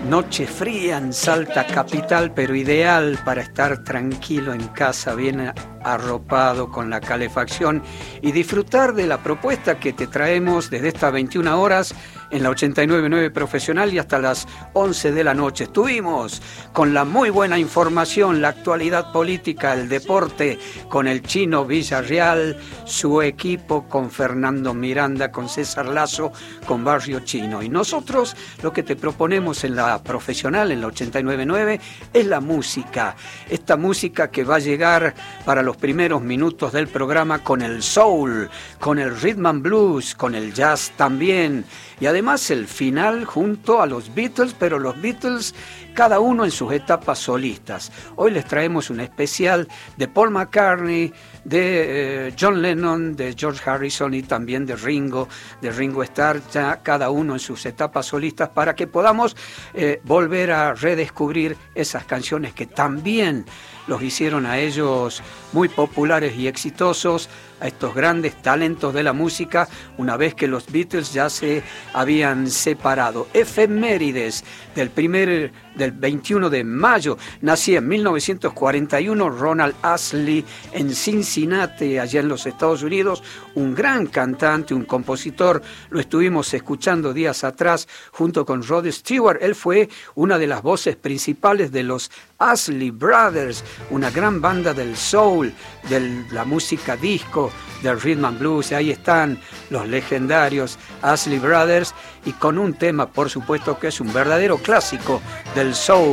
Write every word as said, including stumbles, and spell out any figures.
Noche fría en Salta capital, pero ideal para estar tranquilo en casa, bien arropado con la calefacción y disfrutar de la propuesta que te traemos desde estas veintiuna horas en la ochenta y nueve punto nueve Profesional y hasta las once de la noche. Estuvimos con la muy buena información, la actualidad política, el deporte, con el Chino Villarreal, su equipo, con Fernando Miranda, con César Lazo, con Barrio Chino. Y nosotros lo que te proponemos en la Profesional, en la ochenta y nueve punto nueve, es la música. Esta música que va a llegar para los primeros minutos del programa con el soul, con el rhythm and blues, con el jazz también. Y además el final junto a los Beatles, pero los Beatles cada uno en sus etapas solistas. Hoy les traemos un especial de Paul McCartney, de eh, John Lennon, de George Harrison y también de Ringo, de Ringo Starr, ya cada uno en sus etapas solistas, para que podamos eh, volver a redescubrir esas canciones que también los hicieron a ellos muy populares y exitosos, a estos grandes talentos de la música, una vez que los Beatles ya se habían separado. Efemérides del primer, del veintiuno de mayo, nacía en mil novecientos cuarenta y uno Ronald Astley en Cincinnati, allá en los Estados Unidos, un gran cantante, un compositor, lo estuvimos escuchando días atrás junto con Rod Stewart. Él fue una de las voces principales de los Astley Brothers, una gran banda del soul, de la música disco, del rhythm and blues. Ahí están los legendarios Astley Brothers, y con un tema, por supuesto, que es un verdadero clásico del soul.